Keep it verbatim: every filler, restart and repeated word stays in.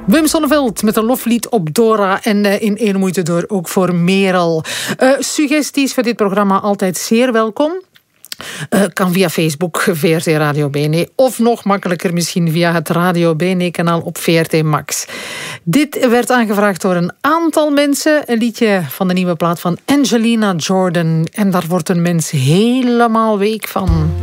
Wim Sonneveld met een loflied op Dora en uh, in één moeite door ook voor Merel. Uh, suggesties voor dit programma altijd zeer welkom. Uh, kan via Facebook, V R T Radio B N E, of nog makkelijker misschien via het Radio B N E-kanaal op V R T Max. Dit werd aangevraagd door een aantal mensen. Een liedje van de nieuwe plaat van Angelina Jordan. En daar wordt een mens helemaal week van.